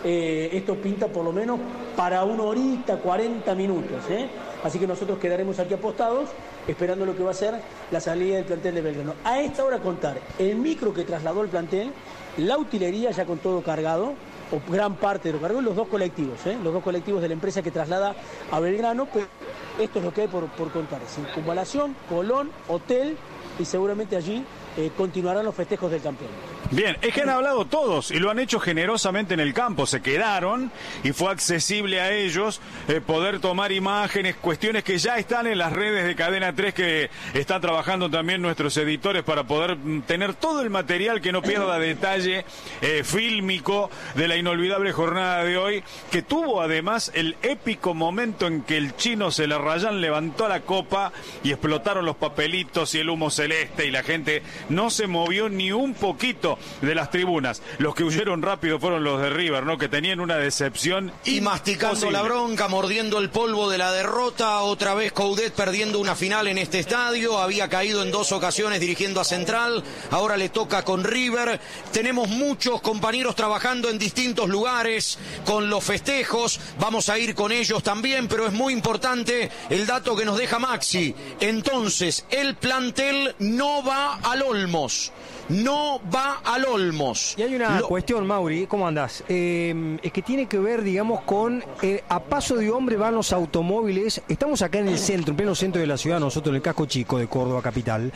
esto pinta por lo menos para 1 horita, 40 minutos, Así que nosotros quedaremos aquí apostados, esperando lo que va a ser la salida del plantel de Belgrano. A esta hora contar el micro que trasladó el plantel, la utilería ya con todo cargado, o gran parte de lo cargado, y los dos colectivos de la empresa que traslada a Belgrano, pues esto es lo que hay por contar. Circunvalación, Colón, hotel, y seguramente allí continuarán los festejos del campeón. Bien, es que han hablado todos y lo han hecho generosamente en el campo, se quedaron y fue accesible a ellos poder tomar imágenes, cuestiones que ya están en las redes de Cadena 3, que están trabajando también nuestros editores para poder tener todo el material que no pierda detalle fílmico de la inolvidable jornada de hoy, que tuvo además el épico momento en que el Chino Celarrayán levantó la copa y explotaron los papelitos y el humo celeste y la gente no se movió ni un poquito de las tribunas. Los que huyeron rápido fueron los de River, ¿no? Que tenían una decepción y masticando la bronca, mordiendo el polvo de la derrota. Otra vez Coudet perdiendo una final en este estadio. Había caído en 2 ocasiones dirigiendo a Central. Ahora le toca con River. Tenemos muchos compañeros trabajando en distintos lugares con los festejos. Vamos a ir con ellos también, pero es muy importante el dato que nos deja Maxi. Entonces, el plantel no va al Olmos. No va al Olmos. Y hay una cuestión, Mauri, ¿cómo andás? Es que tiene que ver, digamos, con a paso de hombre van los automóviles. Estamos acá en el centro, en pleno centro de la ciudad, nosotros en el casco chico de Córdoba capital.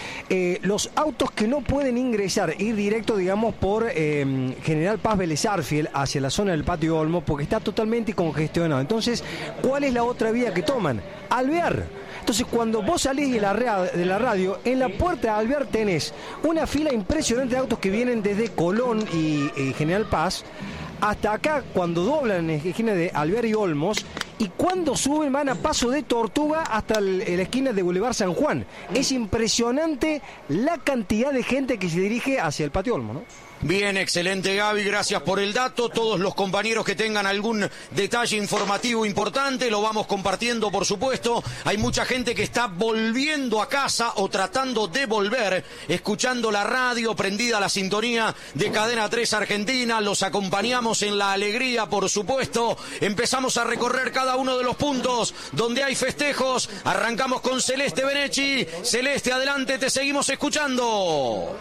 Los autos que no pueden ingresar, ir directo, digamos, por General Paz Vélez Arfiel hacia la zona del Patio Olmos, porque está totalmente congestionado. Entonces, ¿cuál es la otra vía que toman? Alvear. Entonces, cuando vos salís de la radio, en la puerta de Alvear tenés una fila impresionante de autos que vienen desde Colón y General Paz hasta acá, cuando doblan en la esquina de Alvear y Olmos, y cuando suben van a paso de Tortuga hasta la esquina de Boulevard San Juan. Es impresionante la cantidad de gente que se dirige hacia el Patio Olmos, ¿no? Bien, excelente Gaby, gracias por el dato. Todos los compañeros que tengan algún detalle informativo importante lo vamos compartiendo, por supuesto. Hay mucha gente que está volviendo a casa o tratando de volver, escuchando la radio, prendida la sintonía de Cadena 3 Argentina. Los acompañamos en la alegría, por supuesto. Empezamos a recorrer cada uno de los puntos donde hay festejos. Arrancamos con Celeste Benechi. Celeste, adelante, te seguimos escuchando.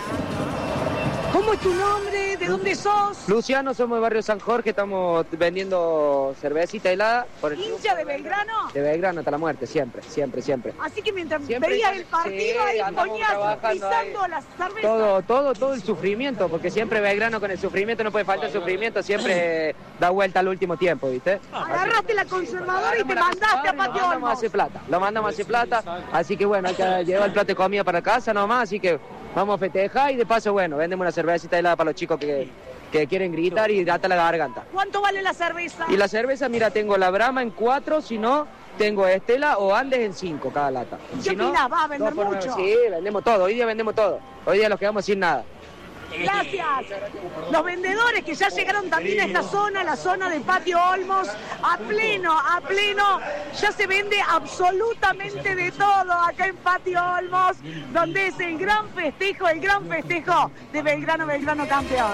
¿Cómo es tu nombre? ¿De dónde sos? Luciano, somos de Barrio San Jorge, estamos vendiendo cervecita helada. ¿Hincha de Belgrano? De Belgrano hasta la muerte, siempre. Así que mientras veías el partido, ahí ponías pisando las cervezas. Todo el sufrimiento, porque siempre Belgrano con el sufrimiento, no puede faltar sufrimiento, siempre da vuelta al último tiempo, ¿viste? Agarraste la conservadora y te mandaste a Patio Olmos. Lo mandamos a hacer plata, así que bueno, hay que llevar el plato de comida para casa nomás, así que vamos a festejar y de paso, bueno, vendemos una cervecita helada para los chicos que quieren gritar y date la garganta. ¿Cuánto vale la cerveza? Y la cerveza, mira, tengo la Brahma en 4, si no, tengo Estela o Andes en 5 cada lata. ¿Qué opinás? ¿Va a vender mucho? Sí, vendemos todo, hoy día vendemos todo. Hoy día nos quedamos sin nada. Gracias. Los vendedores que ya llegaron también a esta zona, la zona de Patio Olmos, a pleno, ya se vende absolutamente de todo acá en Patio Olmos, donde es el gran festejo de Belgrano campeón.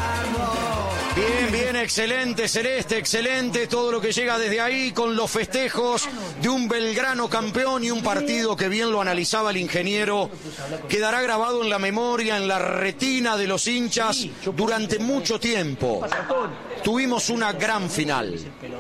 Bien, excelente, Celeste, excelente todo lo que llega desde ahí con los festejos de un Belgrano campeón y un partido que bien lo analizaba el ingeniero, quedará grabado en la memoria, en la retina de los hinchas durante mucho tiempo. Tuvimos una gran final.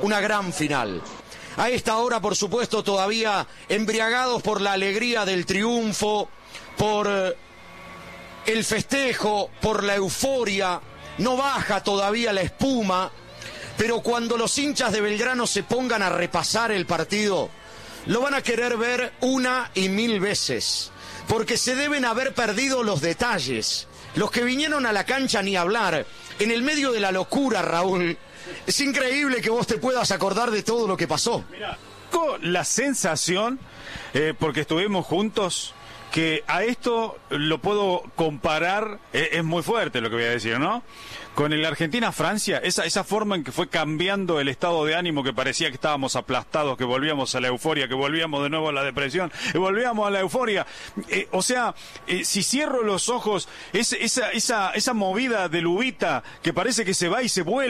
A esta hora, por supuesto, todavía embriagados por la alegría del triunfo, por el festejo, por la euforia. No baja todavía la espuma, pero cuando los hinchas de Belgrano se pongan a repasar el partido, lo van a querer ver 1 y 1000 veces, porque se deben haber perdido los detalles. Los que vinieron a la cancha ni hablar, en el medio de la locura, Raúl, es increíble que vos te puedas acordar de todo lo que pasó. Mirá, con la sensación, porque estuvimos juntos, que a esto lo puedo comparar, es muy fuerte lo que voy a decir, ¿no? Con el Argentina-Francia, esa forma en que fue cambiando el estado de ánimo, que parecía que estábamos aplastados, que volvíamos a la euforia, que volvíamos de nuevo a la depresión, que volvíamos a la euforia. Si cierro los ojos, esa movida de Lubita, que parece que se va y se vuelve.